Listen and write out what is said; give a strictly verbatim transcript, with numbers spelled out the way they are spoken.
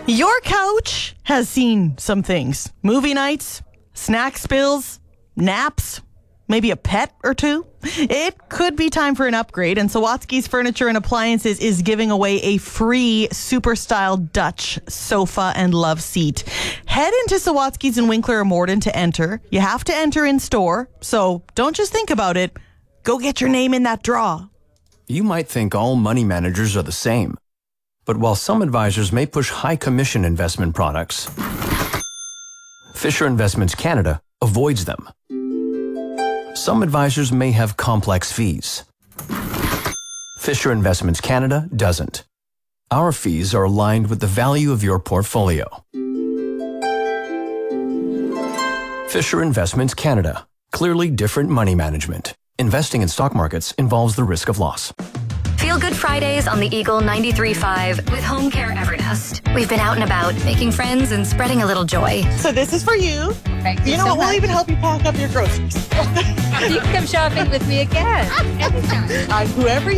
Your couch has seen some things. Movie nights, snack spills, naps, maybe a pet or two. It could be time for an upgrade, and Sawatsky's Furniture and Appliances is giving away a free super style Dutch sofa and love seat. Head into Sawatsky's in Winkler or Morden to enter. You have to enter in store, so don't just think about it. Go get your name in that draw. You might think all money managers are the same. But while some advisors may push high commission investment products, Fisher Investments Canada avoids them. Some advisors may have complex fees. Fisher Investments Canada doesn't. Our fees are aligned with the value of your portfolio. Fisher Investments Canada. Clearly different money management. Investing in stock markets involves the risk of loss. Feel Good Fridays on the Eagle ninety-three point five with Home Care Evernest. We've been out and about, making friends and spreading a little joy. So this is for you. Thank you You know so what? We'll much. even help you pack up your groceries. You can come shopping with me again. Anytime. Uh, whoever